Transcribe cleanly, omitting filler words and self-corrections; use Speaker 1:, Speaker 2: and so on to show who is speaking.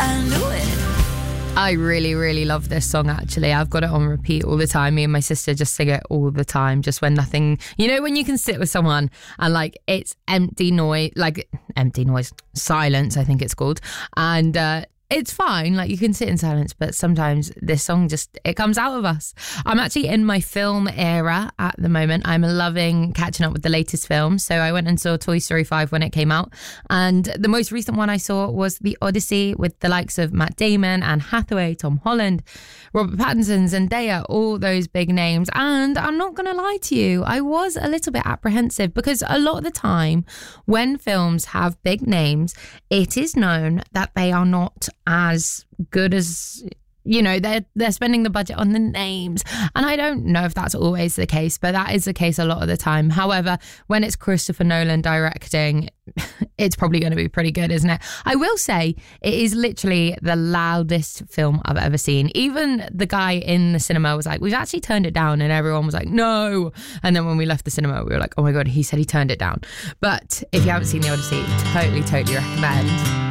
Speaker 1: and win.
Speaker 2: I really, really love this song, actually. I've got it on repeat all the time. Me and my sister just sing it all the time, just when nothing... You know, when you can sit with someone and, like, it's empty noise, silence, I think it's called. And it's fine, like, you can sit in silence, but sometimes this song just, it comes out of us. I'm actually in my film era at the moment. I'm loving catching up with the latest films. So I went and saw Toy Story 5 when it came out. And the most recent one I saw was The Odyssey, with the likes of Matt Damon, Anne Hathaway, Tom Holland, Robert Pattinson, Zendaya, all those big names. And I'm not going to lie to you, I was a little bit apprehensive, because a lot of the time when films have big names, it is known that they are not as good as, you know, they're spending the budget on the names. And I don't know if that's always the case, but that is the case a lot of the time. However, when it's Christopher Nolan directing, it's probably going to be pretty good, isn't it? I will say it is literally the loudest film I've ever seen. Even the guy in the cinema was like, we've actually turned it down, and everyone was like, no. And then when we left the cinema, we were like, oh my God, he said he turned it down. But if you haven't seen The Odyssey, totally recommend.